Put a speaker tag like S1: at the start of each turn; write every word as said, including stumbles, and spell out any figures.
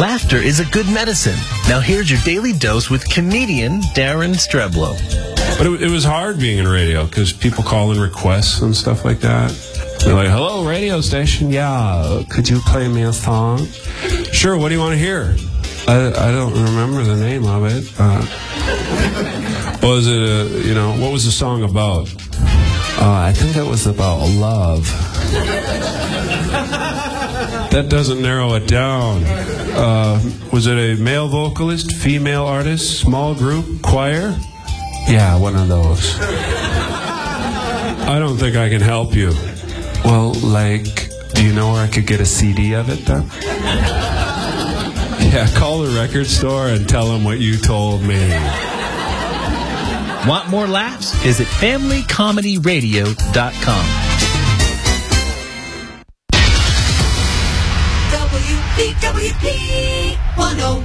S1: Laughter is a good medicine. Now here's your daily dose with comedian Darren Streblow.
S2: But it, it was hard being in radio because people call in requests and stuff like that. They're like, hello, radio station. Yeah, could you play me a song? Sure, what do you want to hear? I, I don't remember the name of it. Uh, was it, a, you know, what was the song about? Uh, I think it was about love. That doesn't narrow it down. Uh, was it a male vocalist, female artist, small group, choir? Yeah, one of those. I don't think I can help you. Well, like, do you know where I could get a C D of it then? Yeah, call the record store and tell them what you told me.
S1: Want more laughs? Visit family comedy radio dot com.
S3: W B W P one oh